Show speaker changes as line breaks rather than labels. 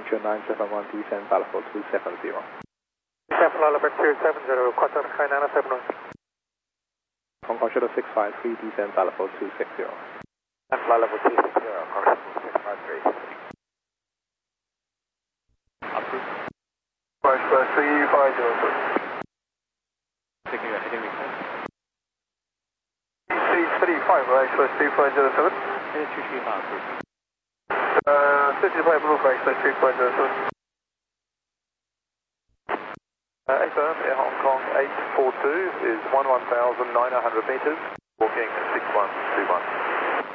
departure 971, descend Balfour 270.
Descend Lambert 270, contact Sky 970.
Hong Kong Shuttle 653, descend Balfour 260.
And fly level 260, Hong Kong Shuttle 653.
Approved.
Right, 350.
Taking a heading request.
DC35, right, 2507.
Heading 235, approved.
55 Blue Flag, 3.07. 8 firm, Air Hong Kong 842 is 11,900 meters, walking 6121.